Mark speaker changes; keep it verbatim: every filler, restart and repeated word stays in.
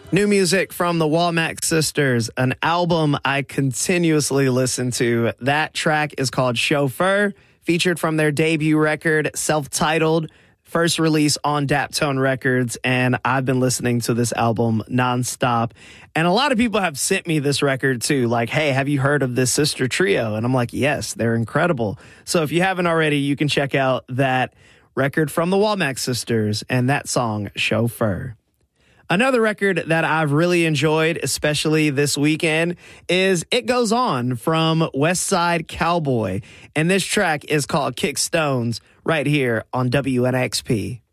Speaker 1: New music from the Womack Sisters, an album I continuously listen to. That track is called Chauffeur, featured from their debut record, self-titled, first release on Daptone Records, and I've been listening to this album nonstop. And a lot of people have sent me this record too, like, hey, have you heard of this sister trio? And I'm like, yes, they're incredible. So if you haven't already, you can check out that record from the Womack Sisters and that song, Chauffeur. Another record that I've really enjoyed, especially this weekend, is It Goes On from Westside Cowboy. And this track is called Kick Stones right here on W N X P.